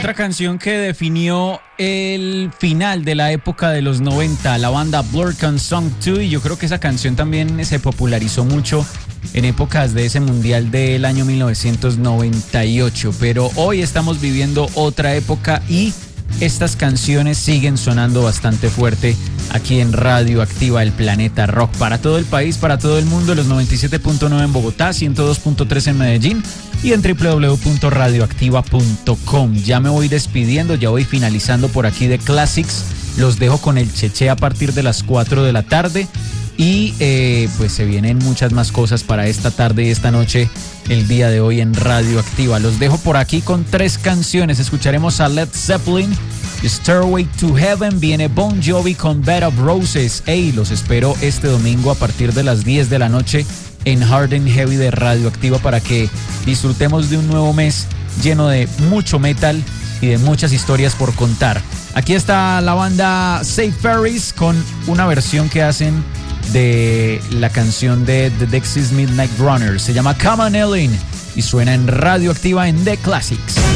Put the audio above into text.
Otra canción que definió el final de la época de los 90, la banda Blur con Song 2, y yo creo que esa canción también se popularizó mucho en épocas de ese mundial del año 1998, pero hoy estamos viviendo otra época y estas canciones siguen sonando bastante fuerte aquí en Radio Activa, el Planeta Rock, para todo el país, para todo el mundo, los 97.9 en Bogotá, 102.3 en Medellín y en www.radioactiva.com. Ya me voy despidiendo, ya voy finalizando por aquí de Classics. Los dejo con el Cheche a partir de las 4 de la tarde y pues se vienen muchas más cosas para esta tarde y esta noche, el día de hoy en Radio Activa. Los dejo por aquí con 3 canciones. Escucharemos a Led Zeppelin, Stairway to Heaven, viene Bon Jovi con Bed of Roses. Hey, los espero este domingo a partir de las 10 de la noche en Hard and Heavy de Radio Activa para que disfrutemos de un nuevo mes lleno de mucho metal y de muchas historias por contar. Aquí está la banda Safe Ferries con una versión que hacen de la canción de The Dexys Midnight Runners. Se llama Come On Ellen y suena en Radio Activa en The Classics.